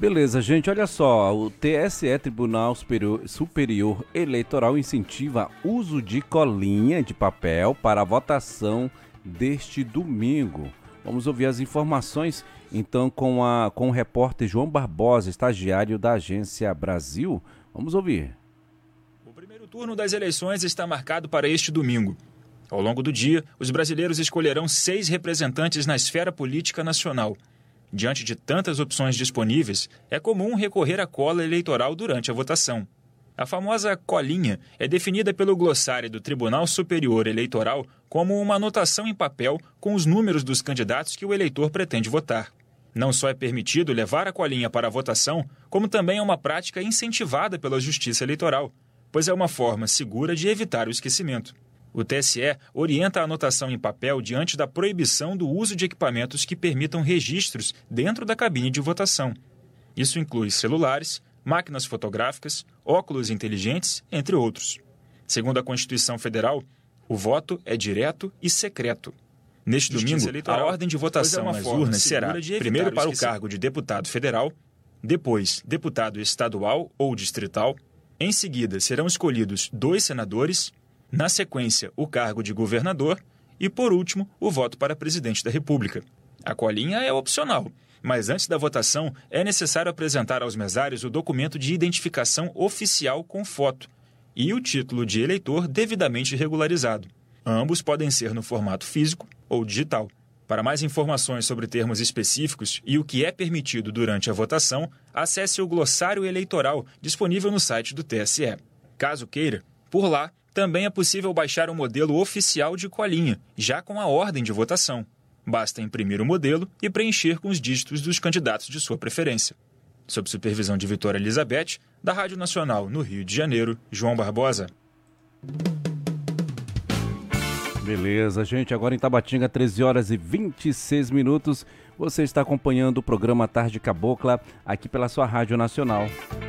Beleza, gente, olha só, o TSE, Tribunal Superior Eleitoral, incentiva uso de colinha de papel para a votação deste domingo. Vamos ouvir as informações, então, com o repórter João Barbosa, estagiário da Agência Brasil. Vamos ouvir. O primeiro turno das eleições está marcado para este domingo. Ao longo do dia, os brasileiros escolherão 6 representantes na esfera política nacional. Diante de tantas opções disponíveis, é comum recorrer à cola eleitoral durante a votação. A famosa colinha é definida pelo glossário do Tribunal Superior Eleitoral como uma anotação em papel com os números dos candidatos que o eleitor pretende votar. Não só é permitido levar a colinha para a votação, como também é uma prática incentivada pela Justiça Eleitoral, pois é uma forma segura de evitar o esquecimento. O TSE orienta a anotação em papel diante da proibição do uso de equipamentos que permitam registros dentro da cabine de votação. Isso inclui celulares, máquinas fotográficas, óculos inteligentes, entre outros. Segundo a Constituição Federal, o voto é direto e secreto. Neste domingo, a ordem de votação nas urnas será, primeiro para o cargo de deputado federal, depois deputado estadual ou distrital, em seguida serão escolhidos 2 senadores, na sequência, o cargo de governador e, por último, o voto para presidente da República. A colinha é opcional, mas antes da votação é necessário apresentar aos mesários o documento de identificação oficial com foto e o título de eleitor devidamente regularizado. Ambos podem ser no formato físico ou digital. Para mais informações sobre termos específicos e o que é permitido durante a votação, acesse o glossário eleitoral disponível no site do TSE. Caso queira, por lá, também é possível baixar o modelo oficial de colinha, já com a ordem de votação. Basta imprimir o modelo e preencher com os dígitos dos candidatos de sua preferência. Sob supervisão de Vitória Elizabeth, da Rádio Nacional no Rio de Janeiro, João Barbosa. Beleza, gente, agora em Tabatinga, 13 horas e 26 minutos. Você está acompanhando o programa Tarde Cabocla aqui pela sua Rádio Nacional.